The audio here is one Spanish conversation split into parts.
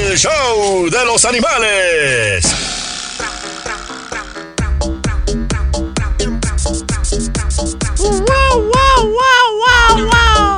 El show de los animales. ¡Wow, wow, wow, wow, wow!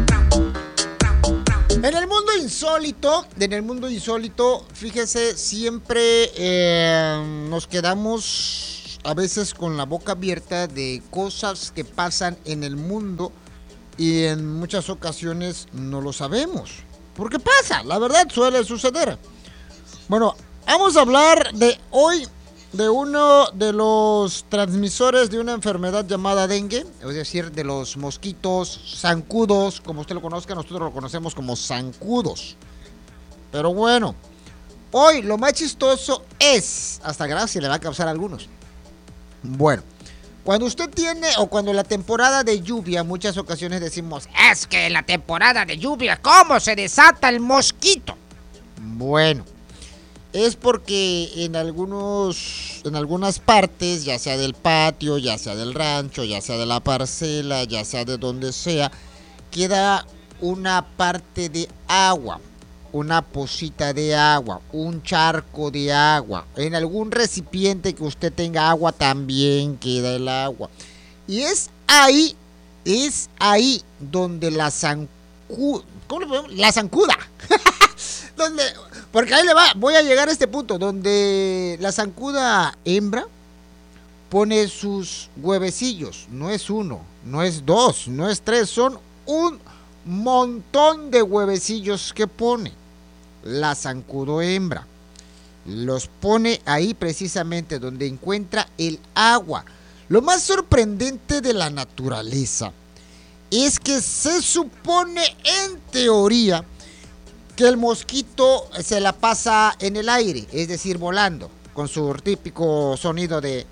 En el mundo insólito, fíjese, siempre nos quedamos a veces con la boca abierta de cosas que pasan en el mundo y en muchas ocasiones no lo sabemos. ¿Por qué pasa? La verdad suele suceder. Bueno, vamos a hablar de hoy de uno de los transmisores de una enfermedad llamada dengue, es decir, de los mosquitos zancudos, como usted lo conozca, nosotros lo conocemos como zancudos. Pero bueno, hoy lo más chistoso es, hasta gracia le va a causar a algunos. Bueno, cuando usted tiene, o cuando la temporada de lluvia, muchas ocasiones decimos, es que en la temporada de lluvia, ¿cómo se desata el mosquito? Bueno, es porque en algunas partes, ya sea del patio, ya sea del rancho, ya sea de la parcela, ya sea de donde sea, queda una parte de agua, una pocita de agua, un charco de agua. En algún recipiente que usted tenga agua también queda el agua. Y es ahí donde la zancuda, ¿cómo le podemos? La zancuda. Porque ahí le va, voy a llegar a este punto, donde la zancuda hembra pone sus huevecillos. No es uno, no es dos, no es tres, son un montón de huevecillos que pone la zancudo hembra. Los pone ahí precisamente donde encuentra el agua. Lo más sorprendente de la naturaleza es que se supone, en teoría, que el mosquito se la pasa en el aire, es decir, volando, con su típico sonido de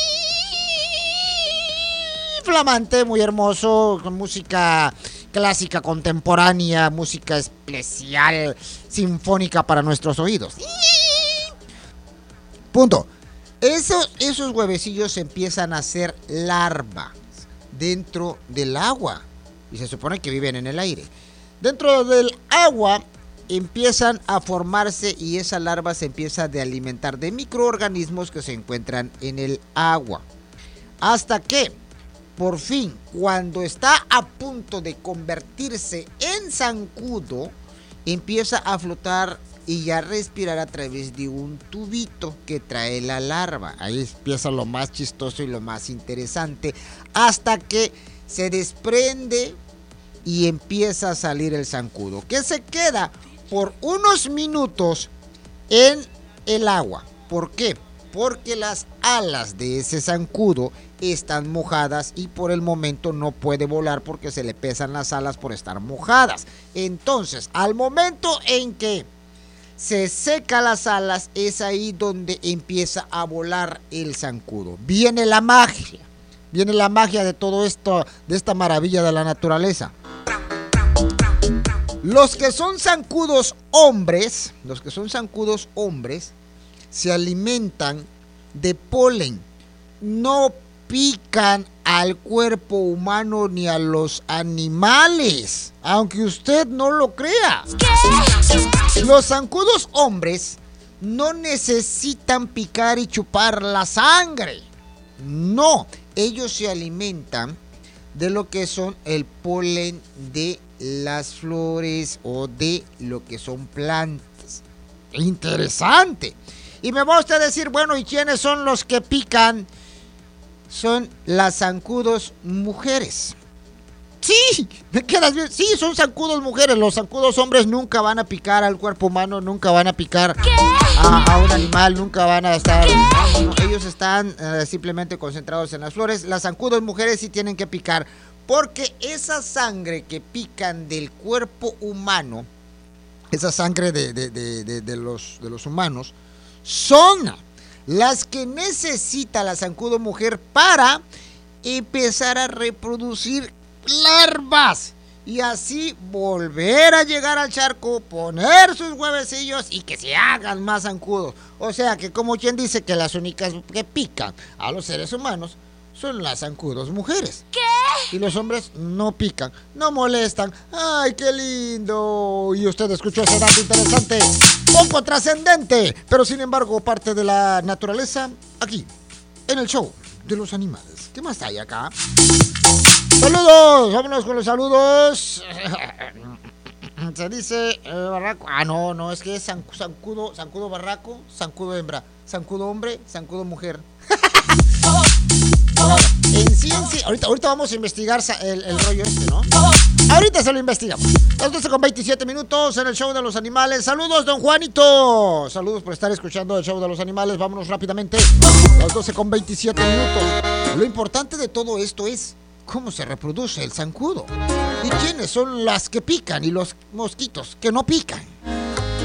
flamante, muy hermoso, con música clásica, contemporánea, música especial, sinfónica para nuestros oídos. Punto. Esos huevecillos empiezan a hacer larvas dentro del agua y se supone que viven en el aire. Dentro del agua empiezan a formarse y esa larva se empieza a alimentar de microorganismos que se encuentran en el agua. Hasta que, por fin, cuando está a punto de convertirse en zancudo, empieza a flotar y a respirar a través de un tubito que trae la larva. Ahí empieza lo más chistoso y lo más interesante, hasta que se desprende y empieza a salir el zancudo, que se queda por unos minutos en el agua. ¿Por qué? Porque las alas de ese zancudo están mojadas y por el momento no puede volar porque se le pesan las alas por estar mojadas. Entonces, al momento en que se seca las alas, es ahí donde empieza a volar el zancudo. Viene la magia de todo esto, de esta maravilla de la naturaleza. Los que son zancudos hombres, se alimentan de polen. No pican al cuerpo humano ni a los animales, aunque usted no lo crea. ¿Qué? Los zancudos hombres no necesitan picar y chupar la sangre. No, ellos se alimentan de lo que son el polen de las flores o de lo que son plantas. Interesante. Y me va usted a decir, bueno, ¿y quiénes son los que pican? Son las zancudos mujeres. Sí, me quedas bien. Sí, son zancudos mujeres. Los zancudos hombres nunca van a picar al cuerpo humano, nunca van a picar a un animal, nunca van a estar. No, ellos están simplemente concentrados en las flores. Las zancudos mujeres sí tienen que picar, porque esa sangre que pican del cuerpo humano, esa sangre de los humanos, son las que necesita la zancudo mujer para empezar a reproducir larvas y así volver a llegar al charco, poner sus huevecillos y que se hagan más zancudos. O sea que, como quien dice, que las únicas que pican a los seres humanos son las zancudos mujeres. ¿Qué? Y los hombres no pican, no molestan. ¡Ay, qué lindo! Y usted escuchó ese dato interesante, poco trascendente, pero sin embargo parte de la naturaleza, aquí, en el show de los animales. ¿Qué más hay acá? ¡Saludos! Vámonos con los saludos. Se dice barraco. Ah, no, es que es zancudo barraco, zancudo hembra, zancudo hombre, zancudo mujer. En ciencia, ahorita vamos a investigar el rollo este, ¿no? Ahorita se lo investigamos. Las 12:27 minutos en el show de los animales. Saludos, don Juanito. Saludos por estar escuchando el show de los animales. Vámonos rápidamente. Las 12:27 minutos. Lo importante de todo esto es cómo se reproduce el zancudo y quiénes son las que pican y los mosquitos que no pican.